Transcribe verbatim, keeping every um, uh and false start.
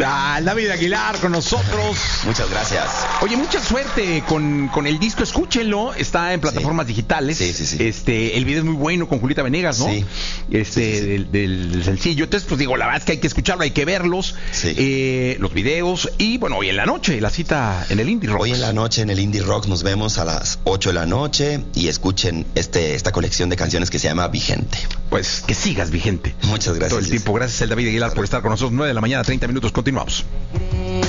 Ah, David Aguilar con nosotros. Muchas gracias. Oye, mucha suerte con, con el disco, escúchenlo, está en plataformas sí. digitales. Sí, sí, sí. Este, el video es muy bueno con Julieta Venegas, ¿no? Sí. Este, Sí, sí, sí. Del, del sencillo. Entonces, pues digo, la verdad es que hay que escucharlo, hay que verlos, Sí. eh, los videos y bueno, hoy en la noche, la cita en el Indie Rock. Hoy en la noche en el Indie Rock nos vemos a las ocho de la noche y escuchen este esta colección de canciones que se llama Vigente. Pues que sigas vigente. Muchas gracias. Todo el tiempo. Gracias, el David Aguilar, por estar con nosotros. nueve de la mañana, treinta minutos. Continuamos.